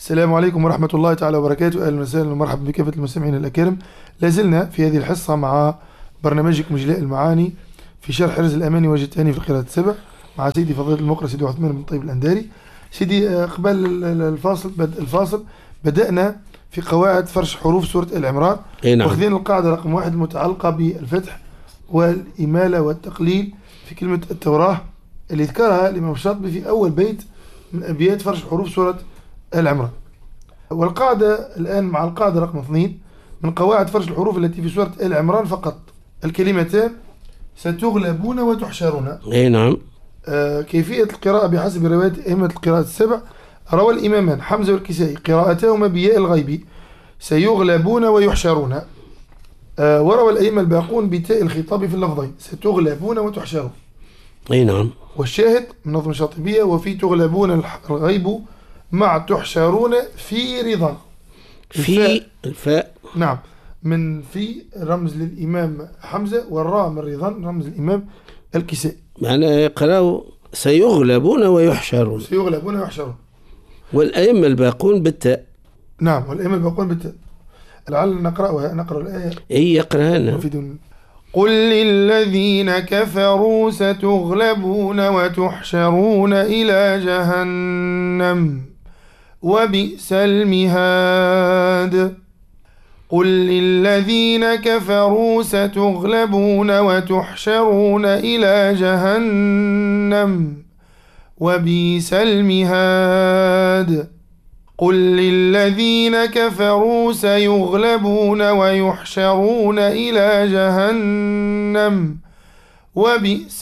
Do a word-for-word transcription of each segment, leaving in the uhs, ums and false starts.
السلام عليكم ورحمة الله تعالى وبركاته. أهلا وسهلا ومرحبا بكافة المستمعين الأكارم. لازلنا في هذه الحصة مع برنامجكم جلاء المعاني في شرح حرز الأماني وجه الثاني في القراءة السبع مع سيدي فضيلة المقرئ سيدي عثمان بن طيب الأنداري. سيدي قبل الفاصل بد الفاصل بدأنا في قواعد فرش حروف سورة آل عمران. نعم. واخذين القاعدة رقم واحد المتعلقة بالفتح والإمالة والتقليل في كلمة التوراة اللي ذكرها الإمام الشاطبي في أول بيت من أبيات فرش حروف سورة آل عمران. والقاعدة الآن مع القاعدة رقم اثنين من قواعد فرش الحروف التي في سورة آل عمران فقط. الكلمتان ستغلبون وتحشرون. اي نعم. آه كيفية القراءة بحسب رواية أئمة القراءة السبع. روى الإمامان حمزة والكسائي قراءتهما بياء الغيب سيغلبون ويحشرون. آه وروى الأئمة الباقون بتاء الخطاب في اللفظين ستغلبون وتحشرون. اي نعم. والشاهد من نظم الشاطبية وفي تغلبون الغيب مع تحشرون في رضا. في الفاء نعم من في رمز للإمام حمزة والراء من رضا رمز الإمام الكسائي. معنى يقرأوا سيغلبون ويحشرون. سيغلبون ويحشرون. والأئمة الباقون بالتاء. نعم والأئمة الباقون بالتاء. لعل نقرأها نقرأ الآية. اي يقرأنا. قل للذين كفروا ستغلبون وتحشرون إلى جهنم وبئس المهاد. قل للذين كفروا ستغلبون وتحشرون إلى جهنم وبئس المهاد. قل للذين كفروا سيغلبون ويحشرون إلى جهنم وبئس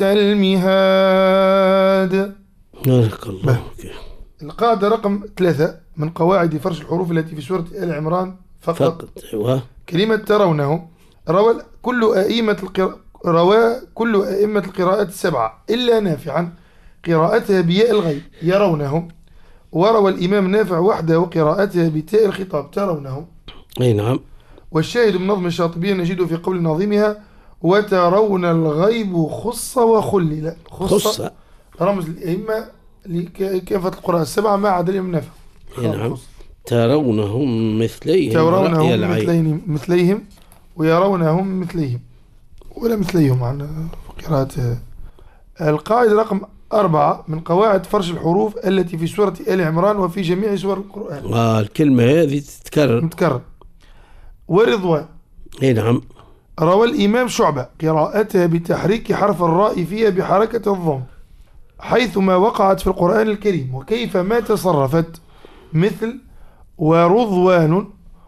المهاد. بارك الله فيك. القاعدة رقم ثلاثة من قواعد فرش الحروف التي في سورة آل عمران فقط, فقط. أيوة. كلمة ترونه روى كل أئمة القراء روى كل أئمة القراءات السبعة إلا نافعا قراءتها بياء الغيب يرونهم. وروى الإمام نافع وحده قراءتها بتاء الخطاب ترونهم. أي نعم. والشاهد من نظم الشاطبية نجده في قول ناظمها وترون الغيب خص وخلل. خص رمز الأئمة لكافة القراء السبعة ما عدا الإمام نافع. نعم. ترونهم مثليهم ترونهم مثليهم, مثليهم ويرونهم مثليهم ولا مثليهم عن قراءة. القاعدة رقم أربعة من قواعد فرش الحروف التي في سورة آل عمران وفي جميع سور القرآن. آه الكلمة هذه تتكرر. تتكرر. ورضوان. اي نعم. روى الإمام شعبة قراءتها بتحريك حرف الراء فيها بحركة الضم حيثما وقعت في القرآن الكريم وكيف ما تصرفت مثل ورضوان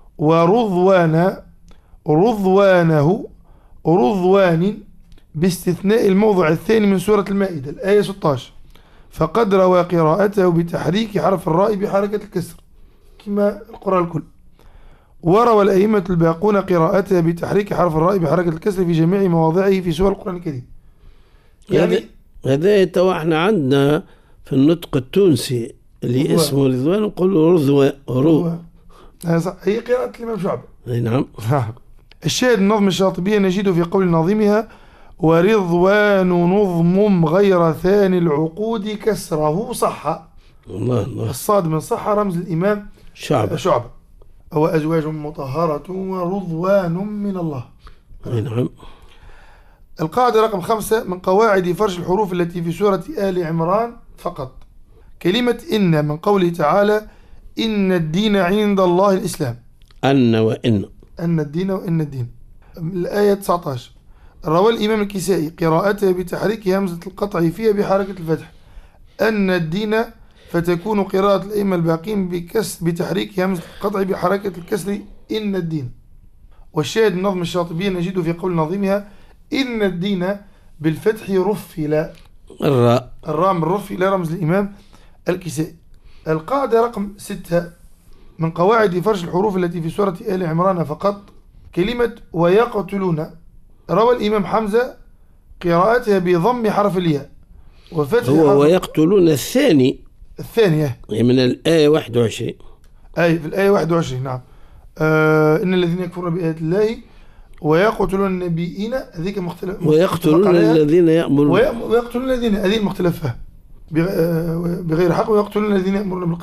ورضوان رضوانه رضوان باستثناء الموضع الثاني من سورة المائدة الآية ستة عشر فقد روى قراءته بتحريك حرف الراء بحركة الكسر كما القرآن الكل. وروى الأئمة الباقون قراءتها بتحريك حرف الراء بحركة الكسر في جميع مواضعه في سور القرآن الكريم. يعني هذا تو احنا عندنا في النطق التونسي اللي رضوان. اسمه رضوان نقول رضوان رو. هي قراءة الإمام شعبة. اي نعم. الشاهد النظم الشاطبية نجده في قول ناظمها ورضوان نظم غير ثاني العقود كسره صح. الله الله. الصاد من صح رمز الإمام شعبة. شعبة. هو أزواج مطهرة ورضوان من الله. نعم. القاعدة رقم خمسة من قواعد فرش الحروف التي في سورة آل عمران فقط. كلمة إن من قوله تعالى إن الدين عند الله الإسلام. أن وإن. أن الدين وإن الدين. الآية تسعة عشر. روى الإمام الكسائي قراءته بتحريك همزة القطع فيها بحركة الفتح أن الدين فتكون قراءة الأئمة الباقين بكس بتحريك همزة القطع بحركة الكسر إن الدين. والشاهد النظم الشاطبية نجده في قول نظيمها إن الدين بالفتح رفل. الراء الراء من رفل رمز الإمام الكسائي. القاعدة رقم ستة من قواعد فرش الحروف التي في سورة آل عمران فقط. كلمة ويقتلون روى الإمام حمزة قراءتها بضم حرف الياء وفتح هو حرف ويقتلون الثاني الثانية من الآية واحد وعشرين. أي في الآية واحد وعشرين. نعم. آه إن الذين يكفرون بآيات الله ويقتلون النبيين هذيك مختلف. ويقتلون الذين يأمرون ويقتلون الذين هذه المختلف فيها بغير حق ويقتلون الذين يأمرون بالقسط.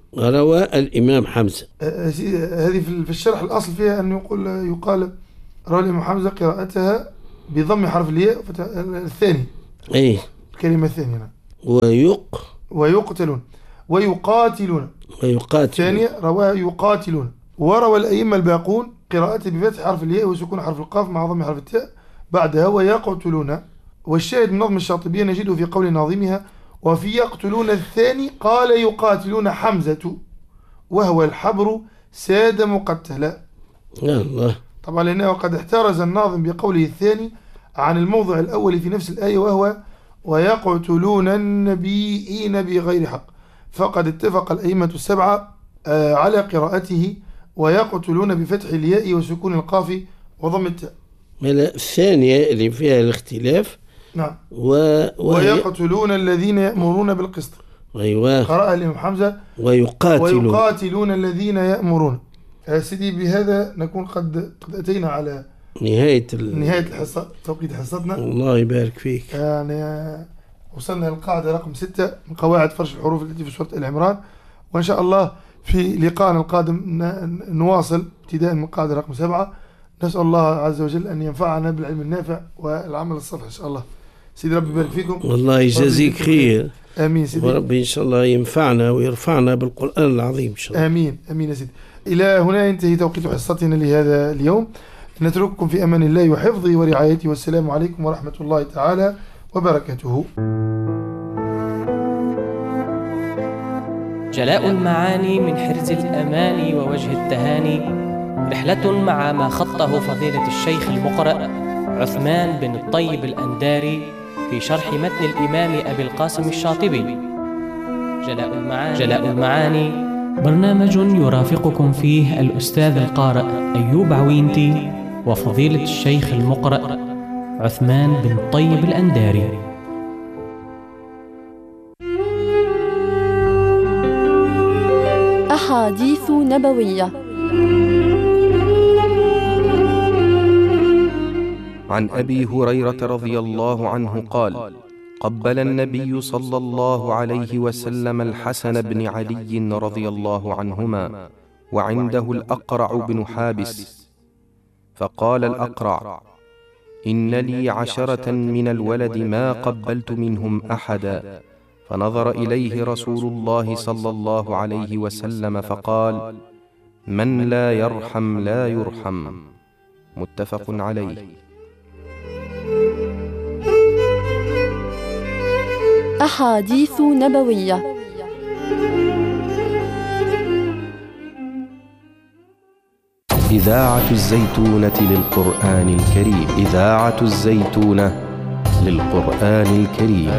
روى الإمام حمزة. هذه في الشرح الأصل فيها أن يقول يقال روى الإمام حمزة قراءتها بضم حرف الياء الثاني. أي الكلمة الثانية. ويق ويقتلون ويقاتلون. ويقاتلون الثانية رواه يقاتلون. وروى الأئمة الباقون قراءته بفتح حرف الياء وسكون حرف القاف مع ضم حرف التاء بعدها ويقتلون. والشاهد من نظم الشاطبية نجده في قول ناظمها وفي يقتلون الثاني قال يقاتلون حمزة وهو الحبر ساد مقتلا. الله. طبعا لأنه قد احترز الناظم بقوله الثاني عن الموضع الأول في نفس الآية وهو ويقتلون النبيين بغير حق، فقد اتفق الأئمة السبعة على قراءته ويقتلون بفتح الياء وسكون القاف وضم التاء. الثانية اللي فيها الاختلاف. نعم. و... ويقتلون الذين يأمرون بالقسط. أيوة. قرأ الإمام حمزة ويقاتلون. ويقاتلون الذين يأمرون. سيدي بهذا نكون قد قد أتينا على نهاية ال... نهاية الحصة، توقيت حصتنا. الله يبارك فيك. يعني وصلنا للقاعدة رقم ستة من قواعد فرش الحروف التي في سورة العمران، وإن شاء الله في لقاءنا القادم نواصل ابتداء من القاعدة رقم سبعة. نسأل الله عز وجل أن ينفعنا بالعلم النافع والعمل الصالح إن شاء الله. سيدي ربي يبارك فيكم. والله يجازيك خير. آمين سيدي. وربي إن شاء الله ينفعنا ويرفعنا بالقرآن العظيم إن شاء الله. آمين آمين يا سيدي. إلى هنا ينتهي توقيت حصتنا لهذا اليوم. نترككم في أمان الله وحفظه ورعايته، والسلام عليكم ورحمة الله تعالى وبركاته. جلاء المعاني من حرز الأماني ووجه التهاني، رحلة مع ما خطه فضيلة الشيخ المقرأ عثمان بن الطيب الأنداري في شرح متن الإمام أبي القاسم الشاطبي. جلاء المعاني, جلاء المعاني برنامج يرافقكم فيه الأستاذ القارئ أيوب عوينتي وفضيلة الشيخ المقرأ عثمان بن الطيب الأنداري. أحاديث نبوية. عن أبي هريرة رضي الله عنه قال: قبل النبي صلى الله عليه وسلم الحسن بن علي رضي الله عنهما وعنده الأقرع بن حابس، فقال الأقرع: إن لي عشرة من الولد ما قبلت منهم أحدا. فنظر إليه رسول الله صلى الله عليه وسلم فقال: من لا يرحم لا يرحم. متفق عليه. أحاديث نبوية. إذاعة الزيتونة للقرآن الكريم. إذاعة الزيتونة للقرآن الكريم.